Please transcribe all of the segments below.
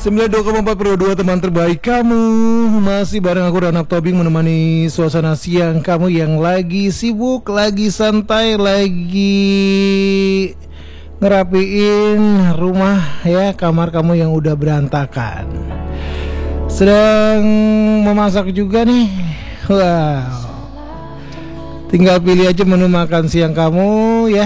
92,4 Pro 2 teman terbaik kamu. Masih bareng aku Ranap Tobing menemani suasana siang kamu yang lagi sibuk, lagi santai, lagi ngerapiin rumah ya, kamar kamu yang udah berantakan. Sedang memasak juga nih. Wow. Tinggal pilih aja menu makan siang kamu ya.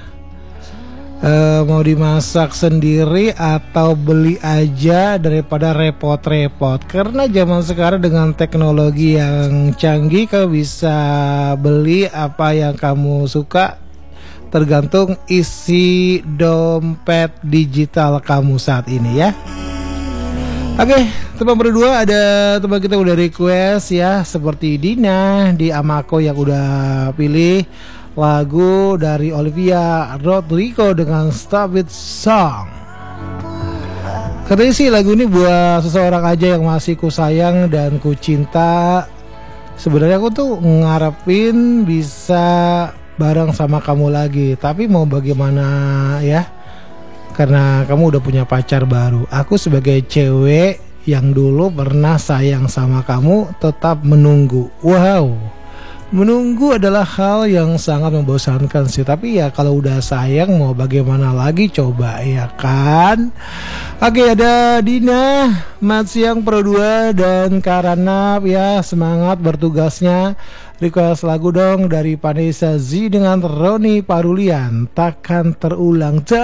Mau dimasak sendiri atau beli aja daripada repot-repot. Karena zaman sekarang dengan teknologi yang canggih, kamu bisa beli apa yang kamu suka tergantung isi dompet digital kamu saat ini ya. Oke, teman berdua ada teman kita udah request ya, seperti Dina di Amako yang udah pilih lagu dari Olivia Rodrigo dengan Stop It Song. Katanya sih lagu ini buat seseorang aja yang masih ku sayang dan ku cinta. Sebenarnya aku tuh ngarepin bisa bareng sama kamu lagi, tapi mau bagaimana ya, karena kamu udah punya pacar baru. Aku sebagai cewek yang dulu pernah sayang sama kamu tetap menunggu. Wow, menunggu adalah hal yang sangat membosankan sih. Tapi ya kalau udah sayang mau bagaimana lagi coba ya kan. Oke, ada Dina, Mat Siang Pro 2 dan Karanap ya, semangat bertugasnya. Request lagu dong dari Vanessa Z dengan Roni Parulian, Takkan Terulang.